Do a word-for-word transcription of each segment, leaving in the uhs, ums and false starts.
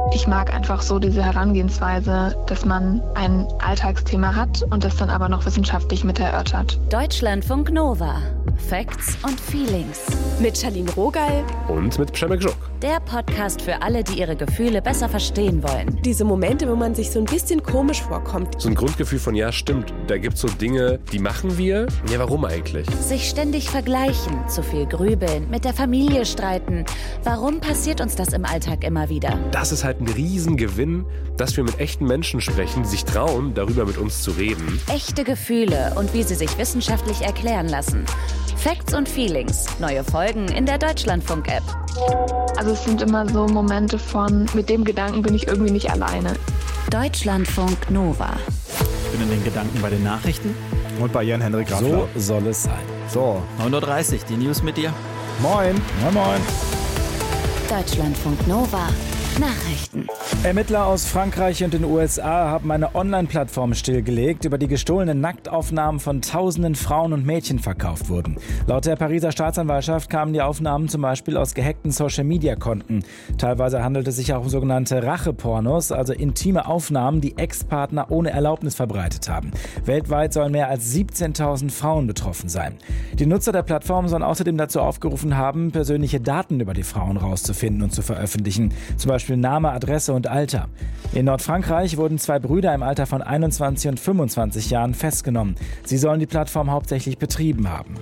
Ich mag einfach so diese Herangehensweise, dass man ein Alltagsthema hat und das dann aber noch wissenschaftlich mit erörtert. Deutschlandfunk Nova. Facts und Feelings. Mit Charlene Rogal. Und mit Przemek Żuk. Der Podcast für alle, die ihre Gefühle besser verstehen wollen. Diese Momente, wo man sich so ein bisschen komisch vorkommt. So ein Grundgefühl von, ja stimmt, da gibt es so Dinge, die machen wir. Ja, warum eigentlich? Sich ständig vergleichen, zu viel grübeln, mit der Familie streiten. Warum passiert uns das im Alltag immer wieder? Das ist halt ein Riesengewinn, dass wir mit echten Menschen sprechen, die sich trauen, darüber mit uns zu reden. Echte Gefühle und wie sie sich wissenschaftlich erklären lassen. Facts und Feelings. Neue Folgen in der Deutschlandfunk-App. Also es sind immer so Momente von, mit dem Gedanken bin ich irgendwie nicht alleine. Deutschlandfunk Nova. Ich bin in den Gedanken bei den Nachrichten. Und bei Jan-Henrik Raffler. So soll es sein. So. neun Uhr dreißig, die News mit dir. Moin. Moin, moin. Deutschlandfunk Nova. Nachrichten. Ermittler aus Frankreich und den U S A haben eine Online-Plattform stillgelegt, über die gestohlene Nacktaufnahmen von tausenden Frauen und Mädchen verkauft wurden. Laut der Pariser Staatsanwaltschaft kamen die Aufnahmen zum Beispiel aus gehackten Social-Media-Konten. Teilweise handelt es sich auch um sogenannte Rachepornos, also intime Aufnahmen, die Ex-Partner ohne Erlaubnis verbreitet haben. Weltweit sollen mehr als siebzehntausend Frauen betroffen sein. Die Nutzer der Plattform sollen außerdem dazu aufgerufen haben, persönliche Daten über die Frauen rauszufinden und zu veröffentlichen. Zum Beispiel Name, Adresse und Alter. In Nordfrankreich wurden zwei Brüder im Alter von einundzwanzig und fünfundzwanzig Jahren festgenommen. Sie sollen die Plattform hauptsächlich betrieben haben.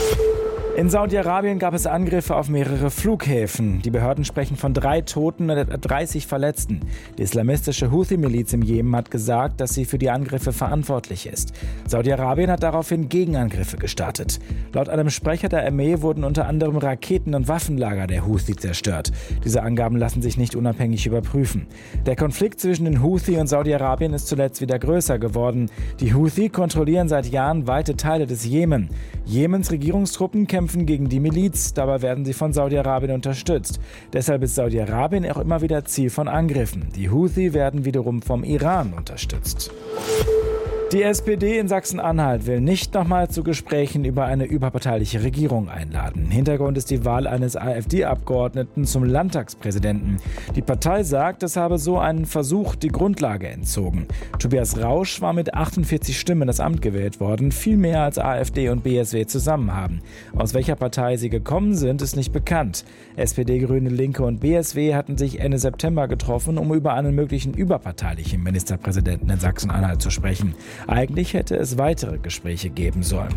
In Saudi-Arabien gab es Angriffe auf mehrere Flughäfen. Die Behörden sprechen von drei Toten und etwa dreißig Verletzten. Die islamistische Houthi-Miliz im Jemen hat gesagt, dass sie für die Angriffe verantwortlich ist. Saudi-Arabien hat daraufhin Gegenangriffe gestartet. Laut einem Sprecher der Armee wurden unter anderem Raketen- und Waffenlager der Houthi zerstört. Diese Angaben lassen sich nicht unabhängig überprüfen. Der Konflikt zwischen den Houthi und Saudi-Arabien ist zuletzt wieder größer geworden. Die Houthi kontrollieren seit Jahren weite Teile des Jemen. Jemens Regierungstruppen kämpfen gegen die Miliz, dabei werden sie von Saudi-Arabien unterstützt. Deshalb ist Saudi-Arabien auch immer wieder Ziel von Angriffen. Die Houthi werden wiederum vom Iran unterstützt. Die S P D in Sachsen-Anhalt will nicht nochmal zu Gesprächen über eine überparteiliche Regierung einladen. Hintergrund ist die Wahl eines AfD-Abgeordneten zum Landtagspräsidenten. Die Partei sagt, es habe so einen Versuch die Grundlage entzogen. Tobias Rausch war mit achtundvierzig Stimmen in das Amt gewählt worden, viel mehr als AfD und B S W zusammen haben. Aus welcher Partei sie gekommen sind, ist nicht bekannt. S P D, Grüne, Linke und B S W hatten sich Ende September getroffen, um über einen möglichen überparteilichen Ministerpräsidenten in Sachsen-Anhalt zu sprechen. Eigentlich hätte es weitere Gespräche geben sollen.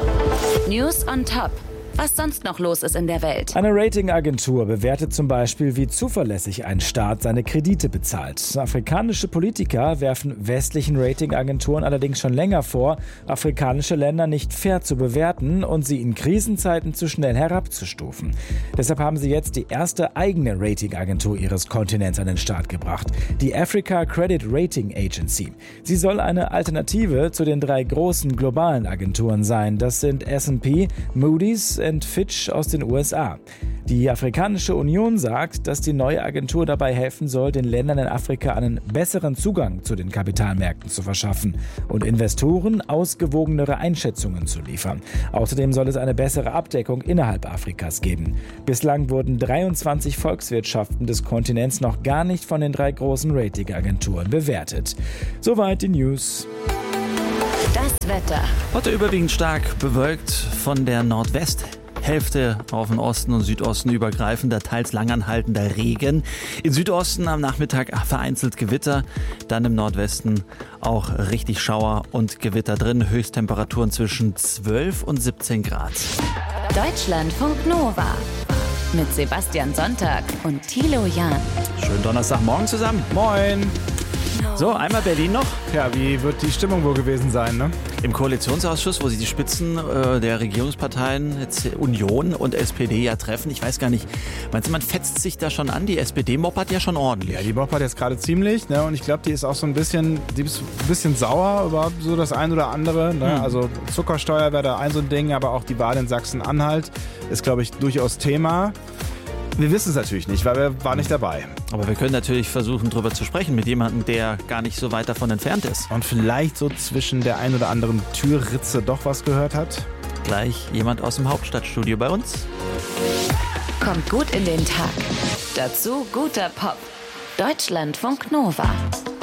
News on top. Was sonst noch los ist in der Welt. Eine Ratingagentur bewertet zum Beispiel, wie zuverlässig ein Staat seine Kredite bezahlt. Afrikanische Politiker werfen westlichen Ratingagenturen allerdings schon länger vor, afrikanische Länder nicht fair zu bewerten und sie in Krisenzeiten zu schnell herabzustufen. Deshalb haben sie jetzt die erste eigene Ratingagentur ihres Kontinents an den Start gebracht, die Africa Credit Rating Agency. Sie soll eine Alternative zu den drei großen globalen Agenturen sein. Das sind S and P, Moody's und Fitch aus den U S A. Die Afrikanische Union sagt, dass die neue Agentur dabei helfen soll, den Ländern in Afrika einen besseren Zugang zu den Kapitalmärkten zu verschaffen und Investoren ausgewogenere Einschätzungen zu liefern. Außerdem soll es eine bessere Abdeckung innerhalb Afrikas geben. Bislang wurden dreiundzwanzig Volkswirtschaften des Kontinents noch gar nicht von den drei großen Ratingagenturen bewertet. Soweit die News. Das Wetter. Heute überwiegend stark bewölkt, von der Nordwesthälfte auf den Osten und Südosten übergreifender, teils langanhaltender Regen. Im Südosten am Nachmittag vereinzelt Gewitter, dann im Nordwesten auch richtig Schauer und Gewitter drin. Höchsttemperaturen zwischen zwölf und siebzehn Grad. Deutschlandfunk Nova mit Sebastian Sonntag und Thilo Jahn. Schönen Donnerstagmorgen zusammen. Moin! So, einmal Berlin noch. Ja, wie wird die Stimmung wohl gewesen sein, ne? Im Koalitionsausschuss, wo sich die Spitzen äh, der Regierungsparteien, jetzt Union und S P D ja treffen. Ich weiß gar nicht, meinst du, man fetzt sich da schon an? Die S P D moppert ja schon ordentlich. Ja, die moppert jetzt gerade ziemlich, ne? Und ich glaube, die ist auch so ein bisschen, die ist ein bisschen sauer über so das ein oder andere, ne? Mhm. Also Zuckersteuer wäre da ein so ein Ding, aber auch die Wahl in Sachsen-Anhalt ist, glaube ich, durchaus Thema. Wir wissen es natürlich nicht, weil wir waren nicht dabei. Aber wir können natürlich versuchen, drüber zu sprechen mit jemandem, der gar nicht so weit davon entfernt ist. Und vielleicht so zwischen der ein oder anderen Türritze doch was gehört hat. Gleich jemand aus dem Hauptstadtstudio bei uns. Kommt gut in den Tag. Dazu guter Pop. Deutschlandfunk Nova.